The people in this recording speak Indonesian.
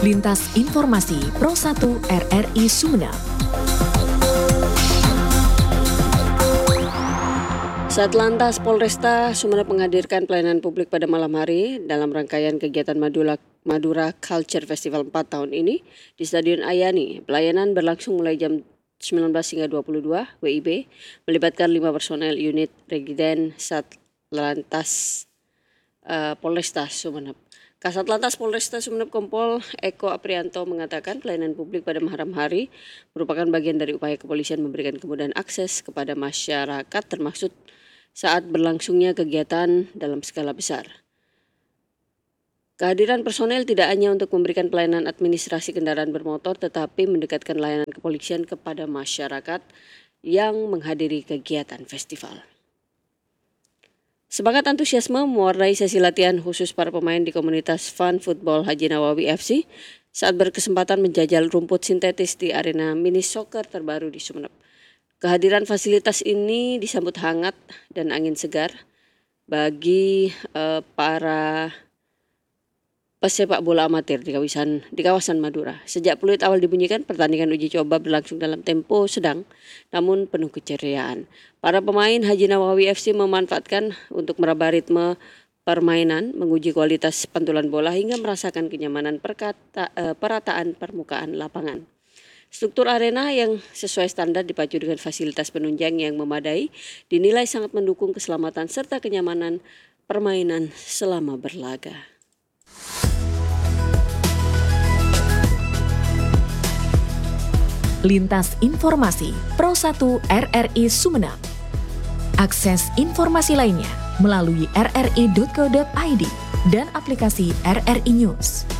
Lintas Informasi Pro 1 RRI Sumeneb. Satlantas Polresta Sumeneb menghadirkan pelayanan publik pada malam hari dalam rangkaian kegiatan Madura Culture Festival 4 tahun ini di Stadion Ayani. Pelayanan berlangsung mulai jam 19 hingga 22 WIB, melibatkan 5 personel unit Regiden Satlantas Polresta Sumeneb. Kasat Lantas Polresta Sumeneb Kompol Eko Aprianto mengatakan pelayanan publik pada malam hari merupakan bagian dari upaya kepolisian memberikan kemudahan akses kepada masyarakat termasuk saat berlangsungnya kegiatan dalam skala besar. Kehadiran personel tidak hanya untuk memberikan pelayanan administrasi kendaraan bermotor tetapi mendekatkan layanan kepolisian kepada masyarakat yang menghadiri kegiatan festival. Semangat antusiasme mewarnai sesi latihan khusus para pemain di komunitas Fun Football Haji Nawawi FC saat berkesempatan menjajal rumput sintetis di arena mini soccer terbaru di Sumeneb. Kehadiran fasilitas ini disambut hangat dan angin segar bagi para pesepak bola amatir di kawasan Madura. Sejak peluit awal dibunyikan, pertandingan uji coba berlangsung dalam tempo sedang namun penuh keceriaan. Para pemain Haji Nawawi FC memanfaatkan untuk meraba ritme permainan, menguji kualitas pantulan bola hingga merasakan kenyamanan perataan permukaan lapangan. Struktur arena yang sesuai standar dipacu dengan fasilitas penunjang yang memadai dinilai sangat mendukung keselamatan serta kenyamanan permainan selama berlaga. Lintas Informasi Pro 1 RRI Sumeneb. Akses informasi lainnya melalui rri.co.id dan aplikasi RRI News.